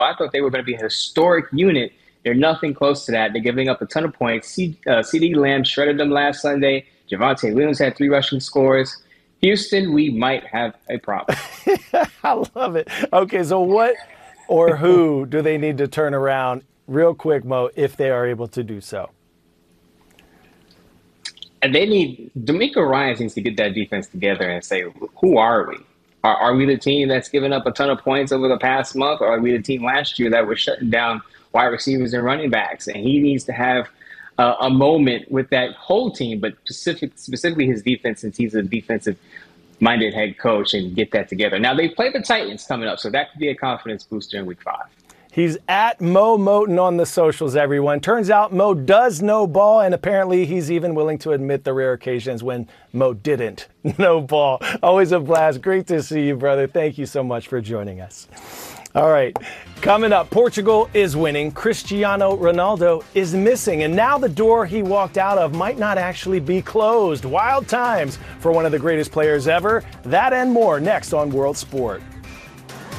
I thought they were going to be a historic unit. They're nothing close to that. They're giving up a ton of points. CD Lamb shredded them last Sunday. Javonte Williams had 3 rushing scores. Houston, we might have a problem. I love it. Okay, so what or who do they need to turn around real quick, Mo, if they are able to do so? And they need D'Amico Ryans needs to get that defense together and say, who are we? Are we the team that's given up a ton of points over the past month, or are we the team last year that was shutting down wide receivers and running backs? And he needs to have a moment with that whole team, but specifically his defense, since he's a defensive-minded head coach, and get that together. Now, they play the Titans coming up, so that could be a confidence booster in Week 5. He's at Mo Moton on the socials, everyone. Turns out Mo does know ball, and apparently he's even willing to admit the rare occasions when Mo didn't know ball. Always a blast. Great to see you, brother. Thank you so much for joining us. All right, coming up, Portugal is winning. Cristiano Ronaldo is missing, and now the door he walked out of might not actually be closed. Wild times for one of the greatest players ever. That and more next on World Sport.